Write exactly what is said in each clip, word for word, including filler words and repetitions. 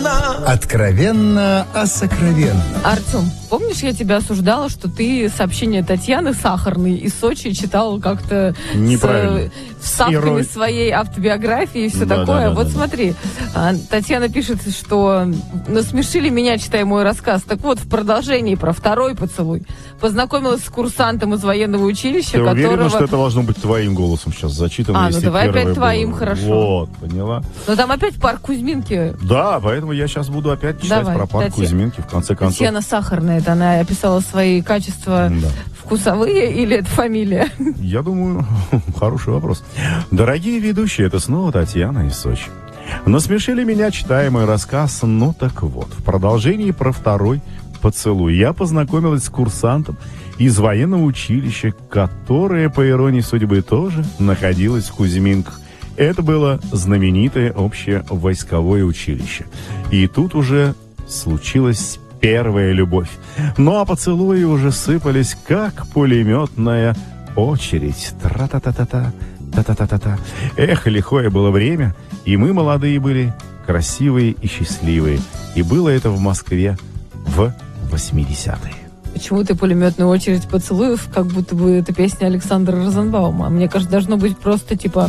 откровенно. Откровенно о сокровенном. Артем, помнишь, я тебя осуждала, что ты сообщение Татьяны Сахарной из Сочи читал как-то неправильно. С вставками своей автобиографии и все да, такое. Да, да, вот да, смотри, да. Татьяна пишет, что насмешили меня, читая мой рассказ. Так вот, в продолжении про второй поцелуй. Познакомилась с курсантом из военного училища, Ты которого... уверена, что это должно быть твоим голосом сейчас зачитано? А, ну давай опять твоим, было. хорошо. Вот, поняла? Но там опять парк Кузьминки. Да, поэтому я сейчас буду опять читать Давай, про парк Татья... Кузьминки, в конце концов. Татьяна Сахарная, это она описала свои качества да. вкусовые или это фамилия? Я думаю, хороший вопрос. Дорогие ведущие, это снова Татьяна из Сочи. Насмешили меня, читая мой рассказ. Ну так вот, в продолжении про второй поцелуй я познакомилась с курсантом из военного училища, которое, по иронии судьбы, тоже находилось в Кузьминках. Это было знаменитое общевойсковое училище. И тут уже случилась первая любовь. Ну а поцелуи уже сыпались, как пулеметная очередь. Тра-та-та-та-та, та-та-та-та-та. Эх, лихое было время, и мы молодые были, красивые и счастливые. И было это в Москве в восьмидесятые. Почему ты пулеметную очередь поцелуев, как будто бы это песня Александра Розенбаума? Мне кажется, должно быть просто типа...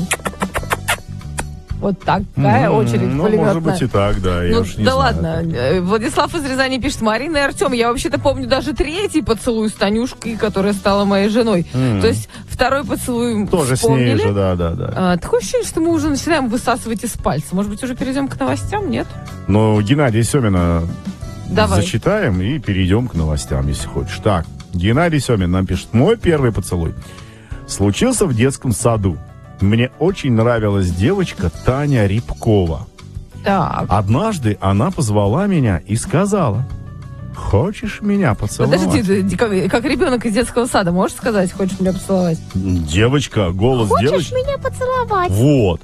Вот такая mm, очередь ну, пулеметная. Может быть и так, да. Я ну, уж не да знаю, ладно. так. Владислав из Рязани пишет: Марина и Артем, я вообще-то помню даже третий поцелуй с Танюшкой, которая стала моей женой. Mm. То есть второй поцелуй тоже вспомнили. С ней же, да, да, да. А, такое ощущение, что мы уже начинаем высасывать из пальца. Может быть, уже перейдем к новостям, нет? Ну, Геннадия Семина Давай. Зачитаем и перейдем к новостям, если хочешь. Так, Геннадий Семин нам пишет: мой первый поцелуй случился в детском саду. Мне очень нравилась девочка Таня Рябкова. Так. Однажды она позвала меня и сказала: хочешь меня поцеловать? Подожди, как, как ребенок из детского сада, можешь сказать, хочешь меня поцеловать? Девочка, голос хочешь девочки. Хочешь меня поцеловать? Вот.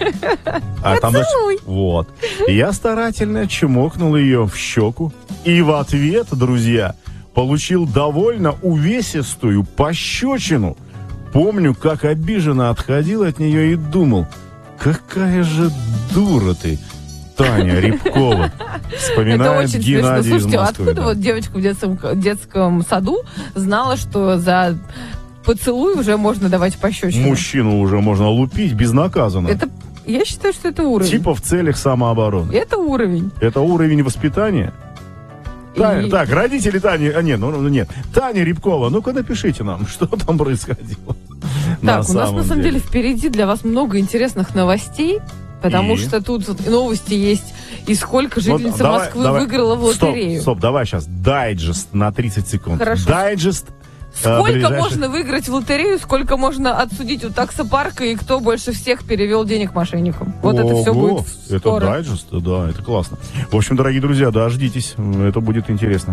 А там дальше, Поцелуй. вот. Я старательно чмокнул ее в щеку. И в ответ, друзья, получил довольно увесистую пощечину. Помню, как обиженно отходил от нее и думал: какая же дура ты, Таня Рябкова. Вспоминает это очень Геннадий смешно. Слушайте, из Москвы, откуда да. вот девочка в детском, детском саду знала, что за поцелуй уже можно давать пощечину? Мужчину уже можно лупить безнаказанно. Это, я считаю, что это уровень. Типа в целях самообороны. Это уровень. Это уровень воспитания. Таня, И... Так, родители Тани... А, нет, ну, ну нет. Таня Рябкова, ну-ка напишите нам, что там происходило. Так, у нас на самом деле впереди для вас много интересных новостей, потому И? что тут новости есть, и сколько жительница вот, давай, Москвы давай. выиграла в лотерею. Стоп, стоп, давай сейчас дайджест на тридцать секунд. Хорошо. Дайджест. Сколько ближайших... можно выиграть в лотерею, сколько можно отсудить у таксопарка, и кто больше всех перевел денег мошенникам. Вот Ого, это все будет скоро. Это дайджест, да, это классно. В общем, дорогие друзья, дождитесь, это будет интересно.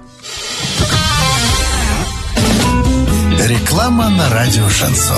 Реклама на радио «Шансон».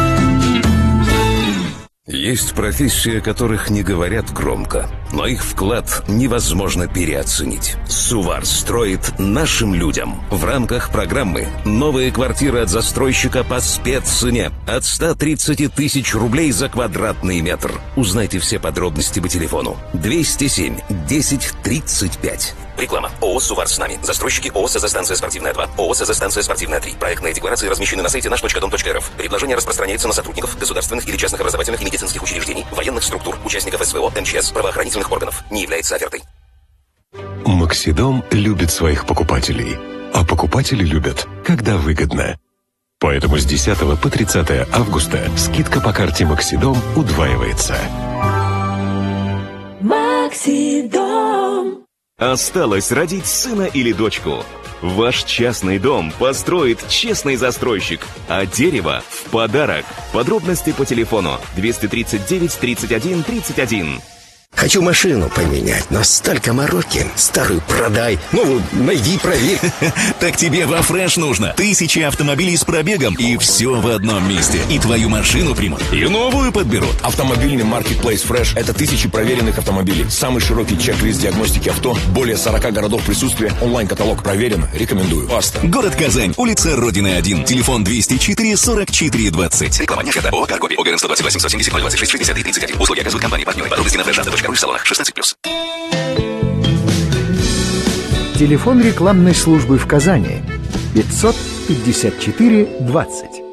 Есть профессии, о которых не говорят громко, но их вклад невозможно переоценить. Сувар строит нашим людям. В рамках программы «Новые квартиры от застройщика по спеццене» от ста тридцати тысяч рублей за квадратный метр. Узнайте все подробности по телефону двести семь десять тридцать пять. Реклама. ООО «Сувар с нами». Застройщики ООО «СЗ-станция спортивная два», ООО «СЗ-станция спортивная три». Проектные декларации размещены на сайте наш точка дом точка эр эф. Предложение распространяется на сотрудников государственных или частных образовательных и медицинских учреждений, военных структур, участников СВО, МЧС, правоохранительных органов. Не является офертой. Максидом любит своих покупателей, а покупатели любят, когда выгодно. Поэтому с десятого по тридцатое августа скидка по карте Максидом удваивается. Максидом. Осталось родить сына или дочку. Ваш частный дом построит честный застройщик, а дерево в подарок. Подробности по телефону двести тридцать девять тридцать один тридцать один. Хочу машину поменять, но столько мороки. Старую продай, новую найди, проверь. Так тебе во Фреш нужно. Тысячи автомобилей с пробегом, и все в одном месте. И твою машину примут, и новую подберут. Автомобильный маркетплейс Фреш – это тысячи проверенных автомобилей. Самый широкий чек-лист диагностики авто, более сорока городов присутствия, онлайн-каталог проверен, рекомендую. Баста. Город Казань, улица Родины один, телефон двести четыре сорок четыре двадцать. Реклама не оферта. ООО «Каргоби». ОГРН сто двадцать восемь сто семьдесят ноль двадцать шесть шестьдесят три тридцать один. Услуги оказывают компании партнеры. Подробности на фреш авто точка ру в салонах шестнадцать плюс. Телефон рекламной службы в Казани пятьсот пятьдесят четыре двадцать.